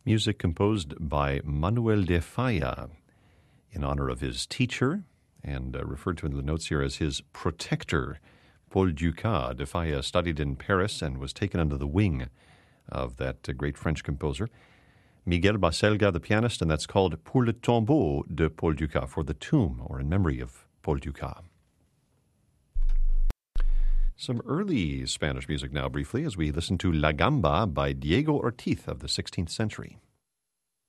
Music composed by Manuel de Falla in honor of his teacher and referred to in the notes here as his protector, Paul Dukas. De Falla studied in Paris and was taken under the wing of that great French composer, Miguel Baselga, the pianist, and that's called Pour le tombeau de Paul Dukas, for the tomb, or in memory of Paul Dukas. Some early Spanish music now, briefly, as we listen to La Gamba by Diego Ortiz of the 16th century.